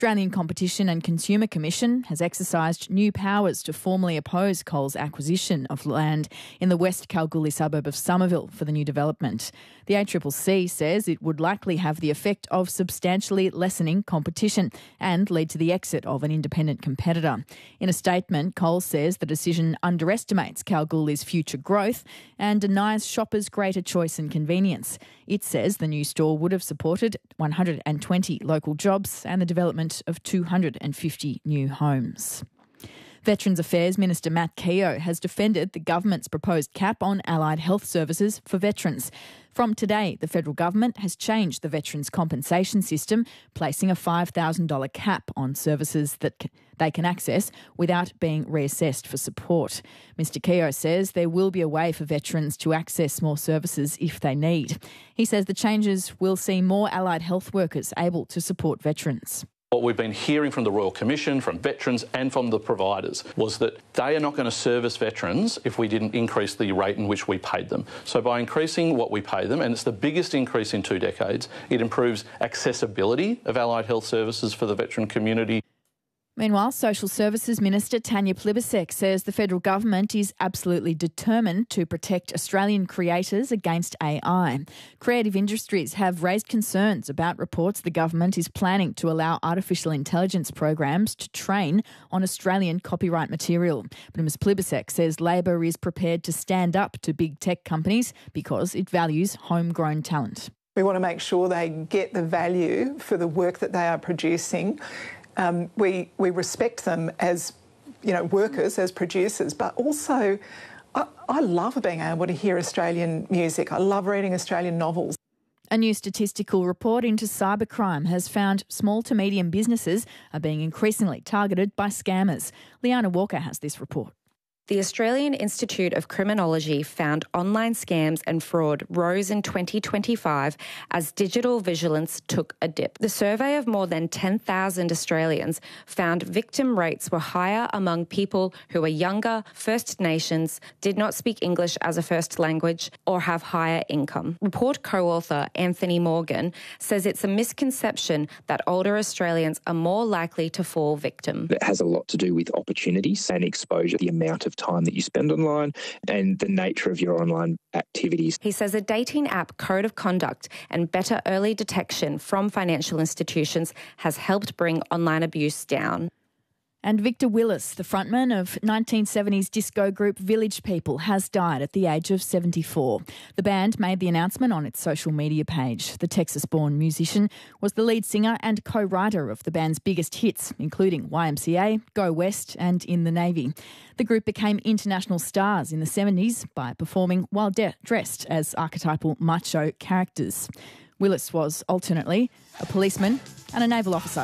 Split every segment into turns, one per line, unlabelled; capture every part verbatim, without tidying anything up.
Australian Competition and Consumer Commission has exercised new powers to formally oppose Coles' acquisition of land in the West Kalgoorlie suburb of Somerville for the new development. The A C C C says it would likely have the effect of substantially lessening competition and lead to the exit of an independent competitor. In a statement, Coles says the decision underestimates Kalgoorlie's future growth and denies shoppers greater choice and convenience. It says the new store would have supported one hundred twenty local jobs and the development of two hundred fifty new homes. Veterans Affairs Minister Matt Keogh has defended the government's proposed cap on allied health services for veterans. From today, the federal government has changed the veterans' compensation system, placing a five thousand dollars cap on services that they can access without being reassessed for support. Mister Keogh says there will be a way for veterans to access more services if they need. He says the changes will see more allied health workers able to support veterans.
What we've been hearing from the Royal Commission, from veterans and from the providers was that they are not going to service veterans if we didn't increase the rate in which we paid them. So by increasing what we pay them, and it's the biggest increase in two decades, it improves accessibility of allied health services for the veteran community.
Meanwhile, Social Services Minister Tanya Plibersek says the federal government is absolutely determined to protect Australian creators against A I. Creative industries have raised concerns about reports the government is planning to allow artificial intelligence programs to train on Australian copyright material. But Miz Plibersek says Labor is prepared to stand up to big tech companies because it values homegrown talent.
We want to make sure they get the value for the work that they are producing. Um, we we respect them as, you know, workers, as producers, but also I, I love being able to hear Australian music. I love reading Australian novels.
A new statistical report into cybercrime has found small to medium businesses are being increasingly targeted by scammers. Liana Walker has this report.
The Australian Institute of Criminology found online scams and fraud rose in twenty twenty-five as digital vigilance took a dip. The survey of more than ten thousand Australians found victim rates were higher among people who are younger, First Nations, did not speak English as a first language, or have higher income. Report co-author Anthony Morgan says it's a misconception that older Australians are more likely to fall victim.
It has a lot to do with opportunities and exposure, the amount of time that you spend online and the nature of your online activities.
He says a dating app code of conduct and better early detection from financial institutions has helped bring online abuse down.
And Victor Willis, the frontman of nineteen seventies disco group Village People, has died at the age of seventy-four. The band made the announcement on its social media page. The Texas-born musician was the lead singer and co-writer of the band's biggest hits, including Y M C A, Go West and In the Navy. The group became international stars in the seventies by performing while de- dressed as archetypal macho characters. Willis was alternately a policeman and a naval officer.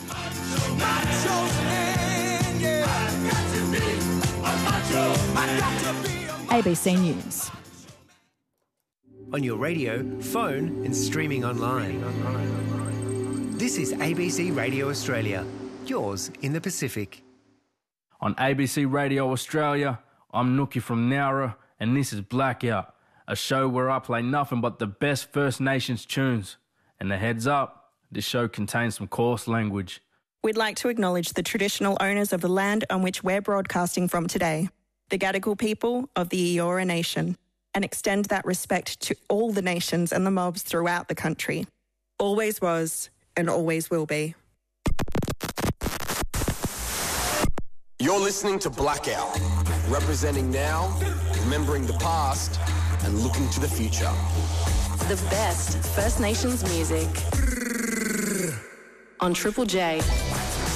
A B C News.
On your radio, phone and streaming online. This is A B C Radio Australia, yours in the Pacific.
On A B C Radio Australia, I'm Nookie from Nowra and this is Blackout, a show where I play nothing but the best First Nations tunes. And a heads up, this show contains some coarse language.
We'd like to acknowledge the traditional owners of the land on which we're broadcasting from today, the Gadigal people of the Eora Nation, and extend that respect to all the nations and the mobs throughout the country. Always was and always will be.
You're listening to Blackout, representing now, remembering the past, and looking to the future.
The best First Nations music on Triple J.